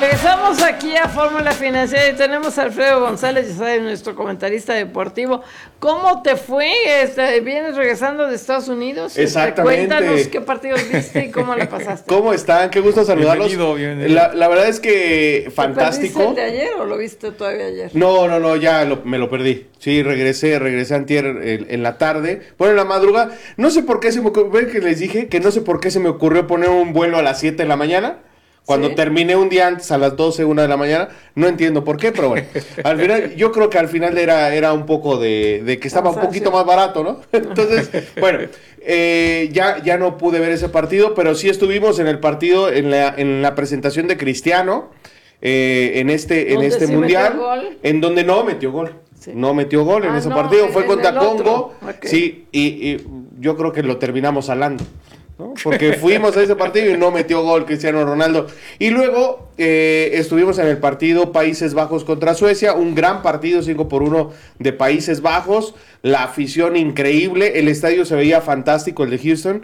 Regresamos aquí a Fórmula Financiera y tenemos a Alfredo González, ya sabes, nuestro comentarista deportivo. ¿Cómo te fue? ¿Vienes regresando de Estados Unidos? Exactamente. Cuéntanos qué partidos viste y cómo la pasaste. ¿Cómo están? Qué gusto saludarlos. Bienvenido. La verdad es que fantástico. ¿Te perdiste el de ayer o lo viste todavía ayer? No, ya me lo perdí. Sí, regresé antier en la tarde. Bueno, en la madrugada. No sé por qué se me ocurrió, que les dije que no sé por qué se me ocurrió poner un vuelo a las 7 de la mañana. Cuando terminé un día antes a las 12, 1 de la mañana, no entiendo por qué, pero bueno, al final, yo creo que al final era un poco de que estaba un poquito más barato, ¿no? Entonces, bueno, ya no pude ver ese partido, pero sí estuvimos en el partido, en la presentación de Cristiano, en este mundial, en donde no metió gol. Sí. No metió gol en ese partido, fue contra Congo, okay. Sí, y yo creo que lo terminamos salando, ¿no? Porque fuimos a ese partido y no metió gol Cristiano Ronaldo. Y luego estuvimos en el partido Países Bajos contra Suecia, un gran partido 5-1 de Países Bajos, la afición increíble, el estadio se veía fantástico, el de Houston,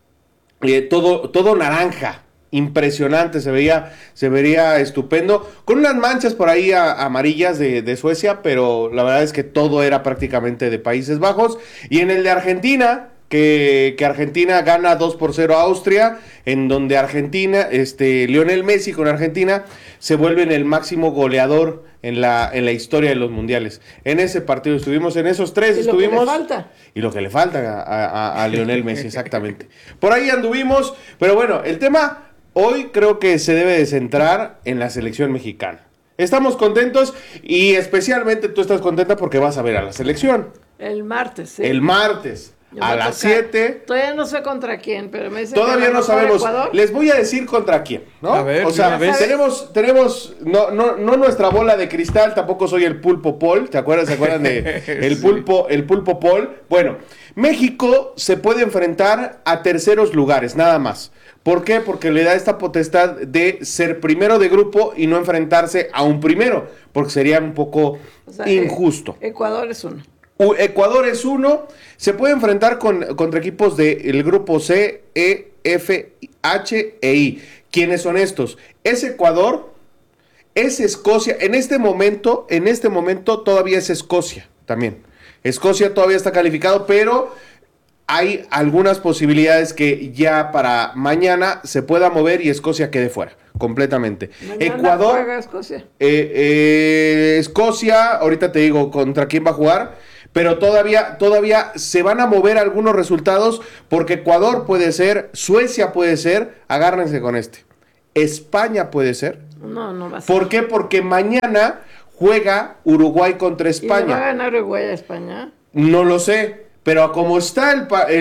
todo naranja. Impresionante, se vería estupendo, con unas manchas por ahí amarillas de Suecia, pero la verdad es que todo era prácticamente de Países Bajos. Y en el de Argentina, que Argentina gana 2-0 a Austria, en donde Lionel Messi con Argentina se vuelven el máximo goleador en la historia de los mundiales. En ese partido estuvimos, en esos tres estuvimos. Y lo que le falta a Lionel Messi, exactamente. Por ahí anduvimos, pero bueno, el tema hoy creo que se debe de centrar en la selección mexicana. Estamos contentos y especialmente tú estás contenta porque vas a ver a la selección. El martes, sí. El martes. A las 7. Todavía no sé contra quién, pero me dicen todavía que no sabemos. Ecuador. Les voy a decir contra quién, ¿no? A ver, o sea, tenemos no nuestra bola de cristal, tampoco soy el Pulpo Paul, ¿se acuerdan de el Pulpo Paul? Bueno, México se puede enfrentar a terceros lugares, nada más. ¿Por qué? Porque le da esta potestad de ser primero de grupo y no enfrentarse a un primero, porque sería un poco injusto. Ecuador es uno. Ecuador es uno, se puede enfrentar contra equipos del grupo C, E, F, H e I. ¿Quiénes son estos? Es Ecuador, es Escocia, en este momento todavía es Escocia también. Escocia todavía está calificado, pero hay algunas posibilidades que ya para mañana se pueda mover y Escocia quede fuera completamente. Mañana Ecuador juega Escocia. Escocia, ahorita te digo contra quién va a jugar. Pero todavía se van a mover algunos resultados porque Ecuador puede ser, Suecia puede ser, agárrense con España puede ser. No va a ser. ¿Por qué? Porque mañana juega Uruguay contra España. ¿Y le va a ganar Uruguay a España? No lo sé, pero como está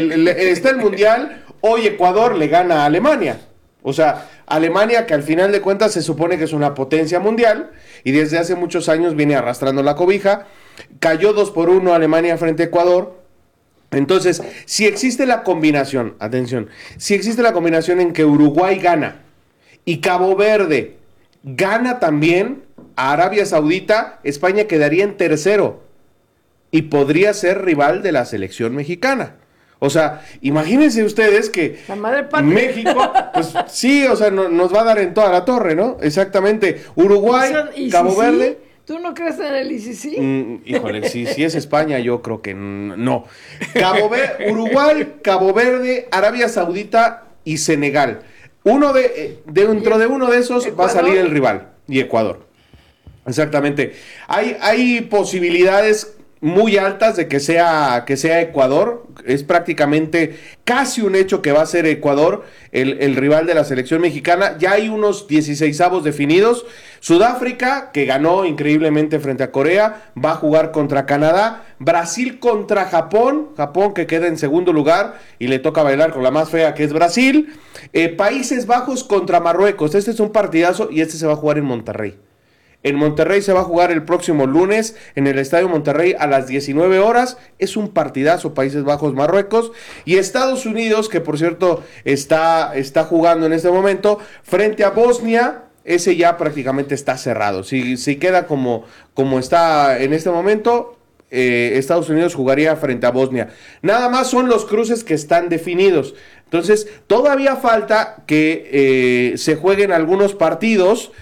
el Mundial, hoy Ecuador le gana a Alemania. O sea, Alemania, que al final de cuentas se supone que es una potencia mundial y desde hace muchos años viene arrastrando la cobija. Cayó 2-1 Alemania frente a Ecuador. Entonces, si existe la combinación, atención, si existe la combinación en que Uruguay gana y Cabo Verde gana también a Arabia Saudita, España quedaría en tercero y podría ser rival de la selección mexicana. O sea, imagínense ustedes que México, pues sí, o sea, nos va a dar en toda la torre, ¿no? Exactamente. Uruguay, Cabo Verde. ¿Tú no crees en el ICC? Híjole, si es España, yo creo que no. Uruguay, Cabo Verde, Arabia Saudita y Senegal. Dentro de uno de esos ¿Ecuador? Va a salir el rival. Y Ecuador. Exactamente. Hay posibilidades muy altas de que sea Ecuador. Es prácticamente casi un hecho que va a ser Ecuador el rival de la selección mexicana. Ya hay unos 16avos definidos. Sudáfrica, que ganó increíblemente frente a Corea, va a jugar contra Canadá. Brasil contra Japón que queda en segundo lugar y le toca bailar con la más fea, que es Brasil. Países Bajos contra Marruecos. Este es un partidazo y este se va a jugar en Monterrey. En Monterrey se va a jugar el próximo lunes en el Estadio Monterrey a las 19 horas. Es un partidazo, Países Bajos, Marruecos. Y Estados Unidos, que por cierto está jugando en este momento, frente a Bosnia. Ese ya prácticamente está cerrado. Si queda como está en este momento, Estados Unidos jugaría frente a Bosnia. Nada más son los cruces que están definidos. Entonces, todavía falta que se jueguen algunos partidos.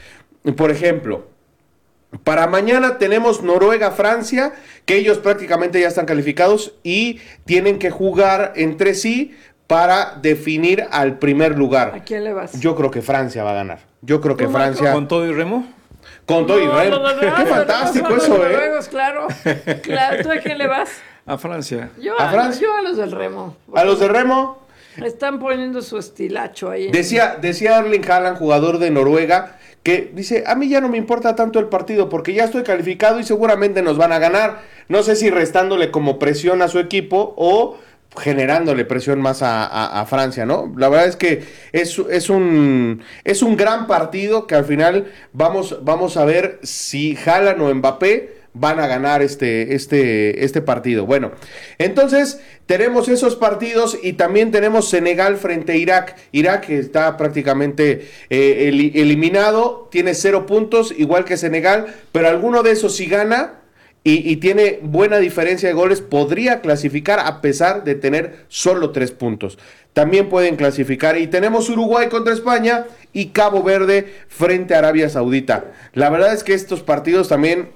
por ejemplo, para mañana tenemos Noruega-Francia, que ellos prácticamente ya están calificados y tienen que jugar entre sí para definir al primer lugar. ¿A quién le vas? Yo creo que Francia va a ganar. Yo creo que Francia... ¿Con todo y remo? Con todo y remo. Qué fantástico eso, los noruegos, claro. ¿Tú a quién le vas? A Francia. ¿A Francia? Yo a los del remo. ¿A los del remo? Están poniendo su estilacho ahí. Decía Erling Haaland, jugador de Noruega, que dice, a mí ya no me importa tanto el partido porque ya estoy calificado y seguramente nos van a ganar. No sé si restándole como presión a su equipo o generándole presión más a Francia, ¿no? La verdad es que es un gran partido que al final vamos a ver si Haaland o Mbappé van a ganar este partido. Bueno, entonces tenemos esos partidos y también tenemos Senegal frente a Irak. Irak está prácticamente eliminado, tiene 0 puntos, igual que Senegal, pero alguno de esos si gana y tiene buena diferencia de goles, podría clasificar a pesar de tener solo 3 puntos. También pueden clasificar. Y tenemos Uruguay contra España y Cabo Verde frente a Arabia Saudita. La verdad es que estos partidos también,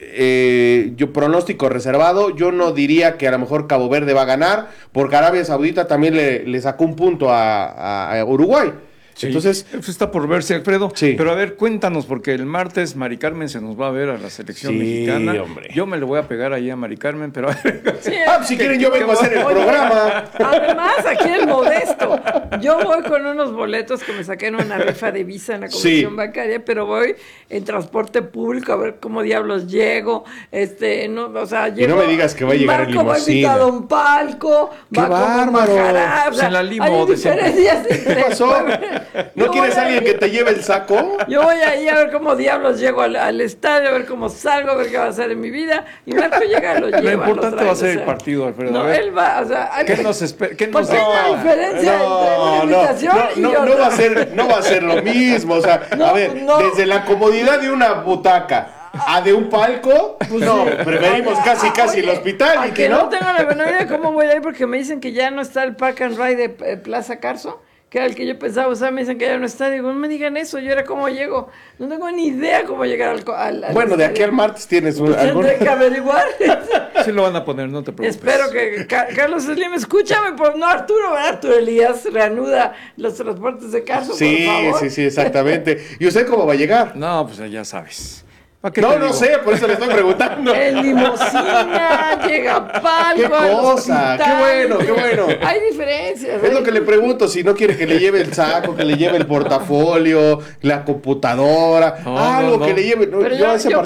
yo pronóstico reservado, yo no diría que a lo mejor Cabo Verde va a ganar, porque Arabia Saudita también le sacó un punto a Uruguay. Sí, entonces eso está por verse, Alfredo. Sí. Pero a ver, cuéntanos, porque el martes Mari Carmen se nos va a ver a la selección mexicana. Hombre. Yo me le voy a pegar ahí a Mari Carmen, pero... Sí, si quieren yo vengo a hacer el programa. Además, aquí el modesto. Yo voy con unos boletos que me saqué en una rifa de Visa en la Comisión Bancaria, pero voy en transporte público a ver cómo diablos llego. No, o sea, llego, y no me digas que va a llegar en limusina. Va invitado a un palco, ¡qué va bárbaro! Como Majará, o sea, en la limo hay de diferencias. ¿Qué pasó? ¿No quieres a alguien que te lleve el saco? Yo voy ahí a ver cómo diablos llego al estadio, a ver cómo salgo, a ver qué va a hacer en mi vida. Y Marco llega, lo lleva. Lo importante trae, va a ser el partido, Alfredo. No, él va, o sea... ¿Qué nos espera? Pues hay una diferencia entre una invitación y otra. No va a ser lo mismo. O sea, a ver, desde la comodidad de una butaca a de un palco, pues no, preferimos casi el hospital. Que no tengo la menor idea de cómo voy a ir, porque me dicen que ya no está el Park and Ride de Plaza Carso, que era el que yo pensaba, o sea, me dicen que ya no está. Digo, no me digan eso, yo era cómo llego. No tengo ni idea cómo llegar al bueno, de aquí al martes tienes tendré que averiguar. Sí lo van a poner, no te preocupes. Espero que Carlos Slim, escúchame, pues no Arturo Elías reanuda los transportes de Carso, por favor. Sí, exactamente. ¿Y usted cómo va a llegar? No, pues ya sabes. No sé, por eso le estoy preguntando. En limusina, llega palco. ¡Qué cosa! ¡Qué bueno! Hay diferencias. Es lo que le pregunto, si no quiere que le lleve el saco, que le lleve el portafolio, la computadora, algo que le lleve. Pero yo